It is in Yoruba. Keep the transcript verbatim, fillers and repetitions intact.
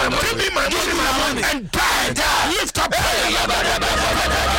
Give me my money and die. Lift up prayer.